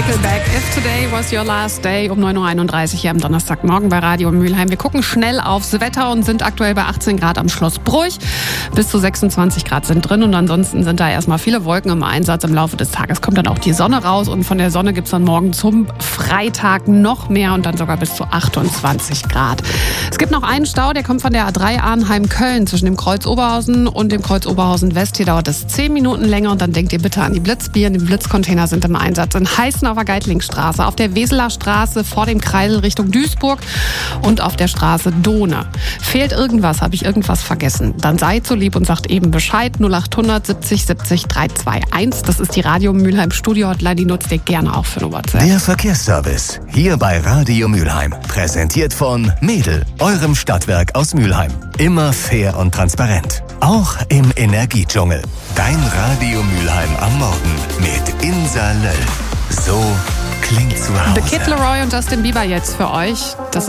Nickelback, If Today Was Your Last Day, um 9.31 Uhr hier am Donnerstagmorgen bei Radio Mülheim. Wir gucken schnell aufs Wetter und sind aktuell bei 18 Grad am Schloss Bruch. Bis zu 26 Grad sind drin und ansonsten sind da erstmal viele Wolken im Einsatz. Im Laufe des Tages kommt dann auch die Sonne raus und von der Sonne gibt's dann morgen zum Freitag noch mehr und dann sogar bis zu 28 Grad. Es gibt noch einen Stau, der kommt von der A3 Arnheim-Köln zwischen dem Kreuz Oberhausen und dem Kreuz Oberhausen West. Hier dauert es 10 Minuten länger und dann denkt ihr bitte an die Blitzbieren. Die Blitzcontainer sind im Einsatz in Heißen auf der Geitlingstraße, auf der Weseler Straße vor dem Kreisel Richtung Duisburg und auf der Straße Dohne. Fehlt irgendwas, habe ich irgendwas vergessen, dann seid so lieb und sagt eben Bescheid. 0800 70 70 321. Das ist die Radio Mülheim Studio Hotline, die nutzt ihr gerne auch für eine WhatsApp. Der Verkehrsservice hier bei Radio Mülheim. Präsentiert von Mädel, eurem Stadtwerk aus Mülheim. Immer fair und transparent. Auch im Energiedschungel. Dein Radio Mülheim am Morgen mit Insa Löll. So klingt zu Hause. The Kid Laroi und Justin Bieber jetzt für euch. Das